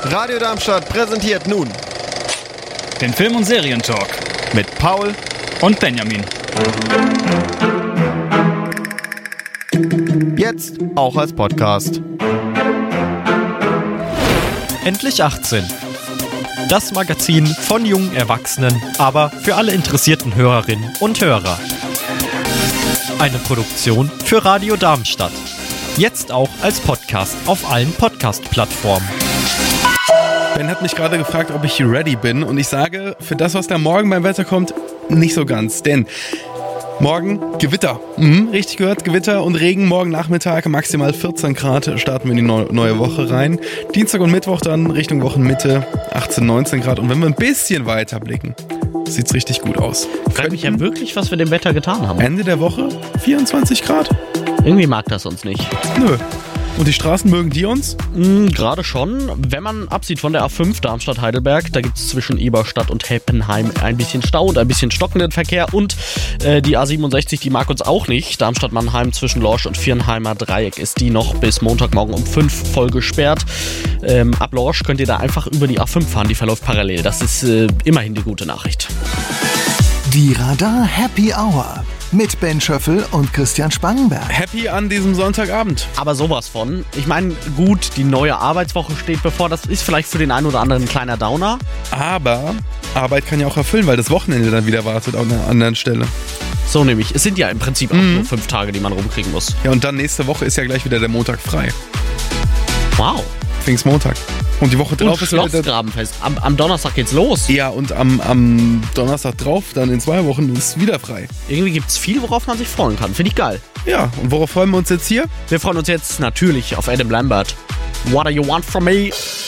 Radio Darmstadt präsentiert nun den Film- und Serientalk mit Paul und Benjamin. Jetzt auch als Podcast. Endlich 18. Das Magazin von jungen Erwachsenen, aber für alle interessierten Hörerinnen und Hörer. Eine Produktion für Radio Darmstadt. Jetzt auch als Podcast auf allen Podcast-Plattformen. Ben hat mich gerade gefragt, ob ich ready bin, und ich sage, für das, was da morgen beim Wetter kommt, nicht so ganz, denn morgen Gewitter. Richtig gehört, Gewitter und Regen morgen Nachmittag, maximal 14 Grad, starten wir in die neue Woche rein. Dienstag und Mittwoch dann Richtung Wochenmitte 18, 19 Grad, und wenn wir ein bisschen weiter blicken, sieht's richtig gut aus. Ich frage mich ja wirklich, was wir dem Wetter getan haben. Ende der Woche 24 Grad. Irgendwie mag das uns nicht. Nö. Und die Straßen mögen die uns? Gerade schon. Wenn man absieht von der A5 Darmstadt-Heidelberg, da gibt es zwischen Eberstadt und Heppenheim ein bisschen Stau und ein bisschen stockenden Verkehr. Und die A67, die mag uns auch nicht. Darmstadt-Mannheim zwischen Lorsch und Viernheimer Dreieck ist die noch bis Montagmorgen um 5 voll gesperrt. Ab Lorsch könnt ihr da einfach über die A5 fahren, die verläuft parallel. Das ist immerhin die gute Nachricht. Die Radar Happy Hour mit Ben Schöffel und Christian Spangenberg. Happy an diesem Sonntagabend. Aber sowas von. Ich meine, gut, die neue Arbeitswoche steht bevor. Das ist vielleicht für den einen oder anderen ein kleiner Downer. Aber Arbeit kann ja auch erfüllen, weil das Wochenende dann wieder wartet an einer anderen Stelle. So nämlich. Es sind ja im Prinzip auch nur 5 Tage, die man rumkriegen muss. Ja, und dann nächste Woche ist ja gleich wieder der Montag frei. Wow. Pfingstmontag. Und die Woche drauf Und ist wieder Schlossgrabenfest. Am Donnerstag geht's los. Ja, und am Donnerstag drauf, dann in 2 Wochen, ist wieder frei. Irgendwie gibt's viel, worauf man sich freuen kann. Finde ich geil. Ja, und worauf freuen wir uns jetzt hier? Wir freuen uns jetzt natürlich auf Adam Lambert. What do you want from me?